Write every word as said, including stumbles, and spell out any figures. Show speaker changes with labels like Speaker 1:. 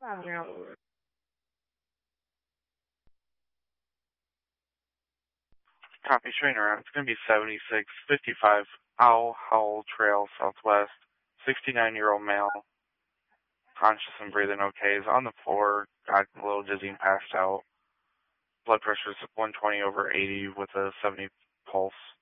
Speaker 1: Oh, no.
Speaker 2: Copy, train around. It's going to be seventy-six fifty-five Owl Howl Trail Southwest. sixty-nine-year-old male. Conscious and breathing okay. Is on the floor. Got a little dizzy and passed out. Blood pressure is one twenty over eighty with a seventy pulse.